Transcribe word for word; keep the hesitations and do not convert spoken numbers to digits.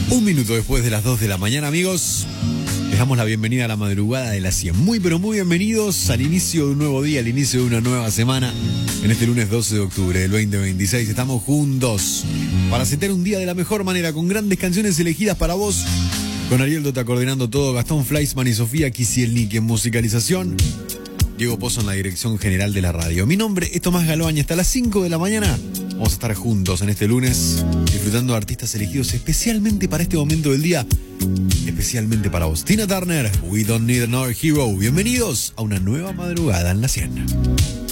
Un minuto después de las dos de la mañana, amigos, les damos la bienvenida a la madrugada de las cien. Muy pero muy bienvenidos al inicio de un nuevo día, al inicio de una nueva semana. En este lunes doce de octubre del veinte veintiséis estamos juntos para setear un día de la mejor manera, con grandes canciones elegidas para vos, con Ariel Dota coordinando todo, Gastón Fleischmann y Sofía Kisielnik en musicalización, Diego Pozo en la dirección general de la radio. Mi nombre es Tomás Galoaña. Hasta las cinco de la mañana vamos a estar juntos en este lunes, disfrutando de artistas elegidos especialmente para este momento del día, especialmente para vos. Tina Turner, We Don't Need Another Hero. Bienvenidos a una nueva madrugada en la cien.